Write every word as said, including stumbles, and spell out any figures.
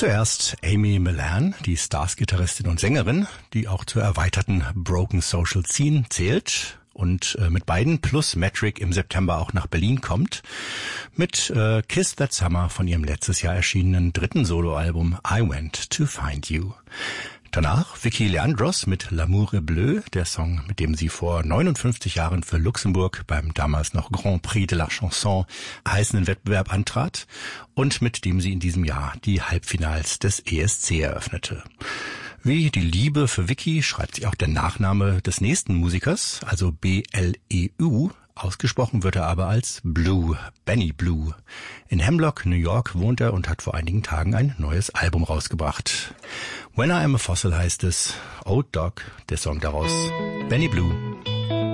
Zuerst Amy Millan, die Stars-Gitarristin und Sängerin, die auch zur erweiterten Broken Social Scene zählt und äh, mit beiden plus Metric im September auch nach Berlin kommt, mit äh, Kiss That Summer von ihrem letztes Jahr erschienenen dritten Soloalbum I Went to Find You. Danach Vicky Leandros mit L'amour est bleu, der Song, mit dem sie vor neunundfünfzig Jahren für Luxemburg beim damals noch Grand Prix de la Chanson heißenden Wettbewerb antrat und mit dem sie in diesem Jahr die Halbfinals des E S C eröffnete. Wie die Liebe für Vicky schreibt sich auch der Nachname des nächsten Musikers, also B L E U. Ausgesprochen wird er aber als Blue, Benny Blue. In Hemlock, New York wohnt er und hat vor einigen Tagen ein neues Album rausgebracht. When I Am a Fossil heißt es, Old Dog, der Song daraus, Benny Blue.